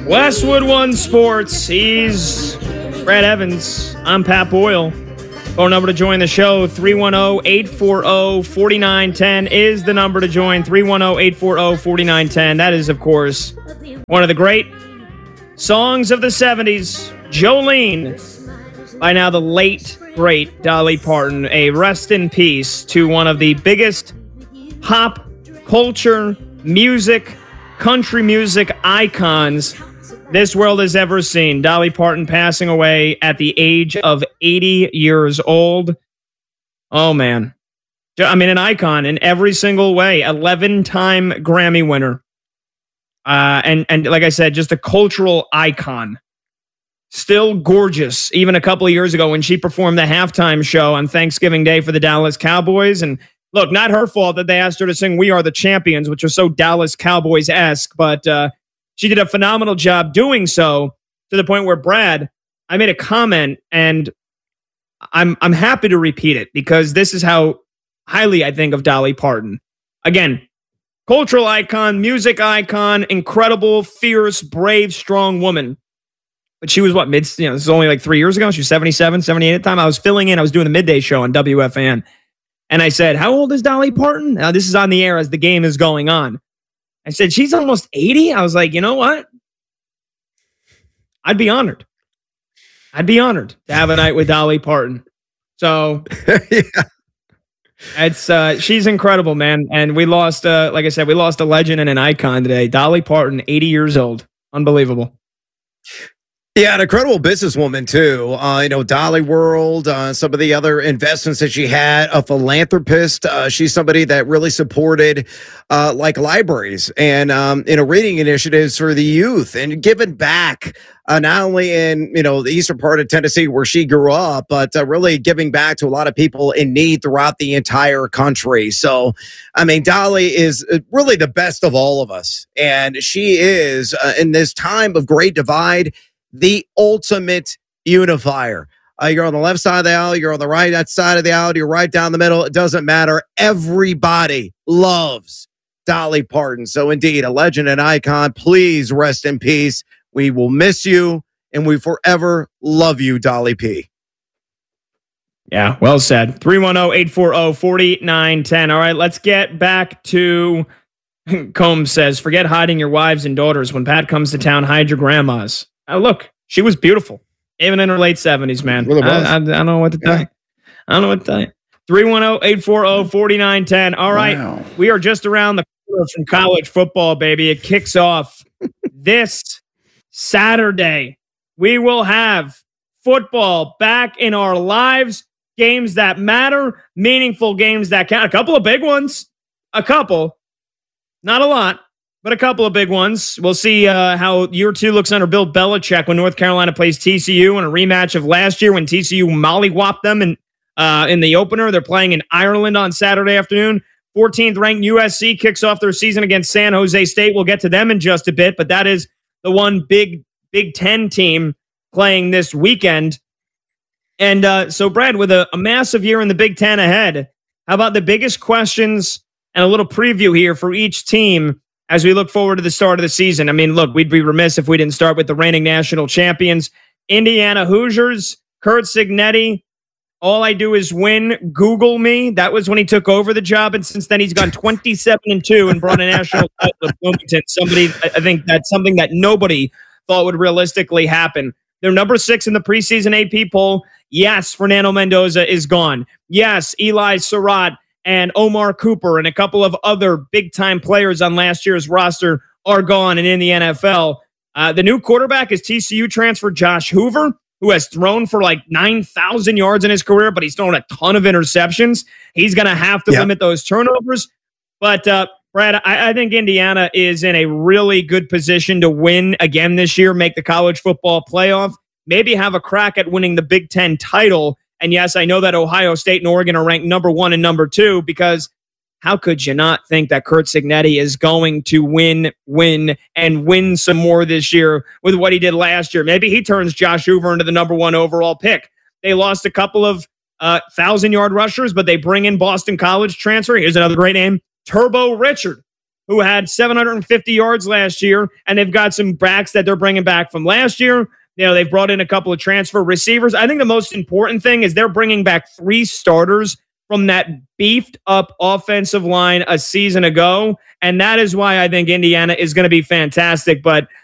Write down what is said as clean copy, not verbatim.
Westwood One Sports. He's Brad Evans. I'm Pat Boyle. Phone number to join the show, 310-840-4910 is the number to join, 310-840-4910. That is, of course, one of the great songs of the 70s, Jolene, by now the late, great Dolly Parton. A rest in peace to one of the biggest pop culture, music, country music icons this world has ever seen. Dolly Parton passing away at the age of 80 years old. Oh, man. I mean, an icon in every single way. 11-time Grammy winner. And like I said, just a cultural icon. Still gorgeous, even a couple of years ago when she performed the halftime show on Thanksgiving Day for the Dallas Cowboys. And look, not her fault that they asked her to sing We Are the Champions, which was so Dallas Cowboys-esque, but she did a phenomenal job doing so, to the point where, Brad, I made a comment, and I'm happy to repeat it because this is how highly I think of Dolly Parton. Again, cultural icon, music icon, incredible, fierce, brave, strong woman. But she was this is only like 3 years ago. She was 77, 78 at the time. I was filling in. I was doing the midday show on WFAN. And I said, how old is Dolly Parton? Now, this is on the air as the game is going on. I said, she's almost 80. I was like, you know what? I'd be honored. I'd be honored to have a night with Dolly Parton. So yeah. It's she's incredible, man. And we lost, like I said, we lost a legend and an icon today. Dolly Parton, 80 years old. Unbelievable. Yeah, an incredible businesswoman, too. Dolly World, some of the other investments that she had, a philanthropist. She's somebody that really supported like libraries and reading initiatives for the youth and giving back not only in, the eastern part of Tennessee where she grew up, but really giving back to a lot of people in need throughout the entire country. So, I mean, Dolly is really the best of all of us. And she is, in this time of great divide, the ultimate unifier. You're on the left side of the aisle, you're on the right side of the aisle, you're right down the middle. It doesn't matter. Everybody loves Dolly Parton. So indeed, a legend and icon. Please rest in peace. We will miss you, and we forever love you, Dolly P. Yeah, well said. 310-840-4910. All right, let's get back to Combs says, forget hiding your wives and daughters. When Pat comes to town, hide your grandmas. Look, she was beautiful, even in her late 70s, man. Really I don't know what to tell you. I don't know what to tell you. 310-840-4910. All right, wow. We are just around the corner from college football, baby. It kicks off this Saturday. We will have football back in our lives, games that matter, meaningful games that count. A couple of big ones. A couple. Not a lot. But a couple of big ones. We'll see how year two looks under Bill Belichick when North Carolina plays TCU in a rematch of last year when TCU mollywhopped them in the opener. They're playing in Ireland on Saturday afternoon. 14th ranked USC kicks off their season against San Jose State. We'll get to them in just a bit, but that is the one Big Ten team playing this weekend. And so, Brad, with a massive year in the Big Ten ahead, how about the biggest questions and a little preview here for each team as we look forward to the start of the season? I mean, look, we'd be remiss if we didn't start with the reigning national champions, Indiana Hoosiers, Curt Cignetti. All I do is win. Google me. That was when he took over the job, and since then he's gone 27-2 and brought a national title to Bloomington. I think that's something that nobody thought would realistically happen. They're number 6 in the preseason AP poll. Yes, Fernando Mendoza is gone. Yes, Eli Surratt and Omar Cooper and a couple of other big-time players on last year's roster are gone and in the NFL. The new quarterback is TCU transfer Josh Hoover, who has thrown for like 9,000 yards in his career, but he's thrown a ton of interceptions. He's going to have to limit those turnovers. But, Brad, I think Indiana is in a really good position to win again this year, make the college football playoff, maybe have a crack at winning the Big Ten title. And yes, I know that Ohio State and Oregon are ranked number 1 and number 2 because how could you not think that Curt Cignetti is going to win some more this year with what he did last year? Maybe he turns Josh Hoover into the number 1 overall pick. They lost a couple of 1,000-yard rushers, but they bring in Boston College transfer. Here's another great name, Turbo Richard. who had 750 yards last year, and they've got some backs that they're bringing back from last year. They've brought in a couple of transfer receivers. I think the most important thing is they're bringing back 3 starters from that beefed up offensive line a season ago. And that is why I think Indiana is going to be fantastic. But